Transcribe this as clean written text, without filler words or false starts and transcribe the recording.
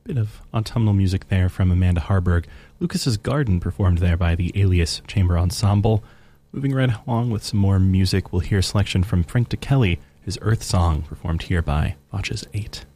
Bit of autumnal music there from Amanda Harburg. Lucas's Garden performed there by the Alias Chamber Ensemble. Moving right along with some more music, we'll hear a selection from Frank DeKelly, his Earth Song, performed here by Vaches 8.